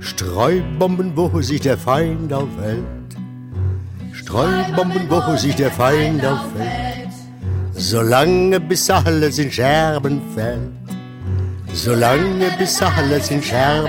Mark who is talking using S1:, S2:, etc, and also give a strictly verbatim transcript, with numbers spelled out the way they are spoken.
S1: Streubomben, wo sich der Feind aufhält. Streubomben, wo sich der Feind aufhält. Solange bis alles in Scherben fällt. Solange bis alles in Scherben